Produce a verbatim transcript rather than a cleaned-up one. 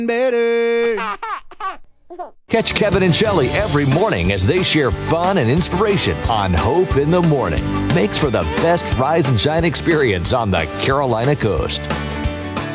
better. Catch Kevin and Shelley every morning as they share fun and inspiration on Hope in the Morning. Makes for the best rise and shine experience on the Carolina Coast.